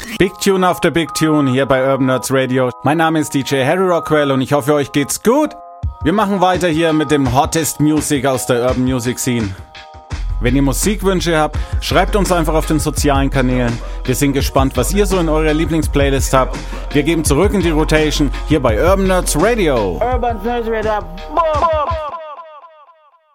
Big Tune after Big Tune hier bei Urban Nerds Radio. Mein Name ist DJ Harry Rockwell und ich hoffe, euch geht's gut. Wir machen weiter hier mit dem Hottest Music aus der Urban Music Scene. Wenn ihr Musikwünsche habt, schreibt uns einfach auf den sozialen Kanälen. Wir sind gespannt, was ihr so in eurer Lieblingsplaylist habt. Wir geben zurück in die Rotation hier bei Urban Nerds Radio. Urban Nerds Radio. Boom, boom.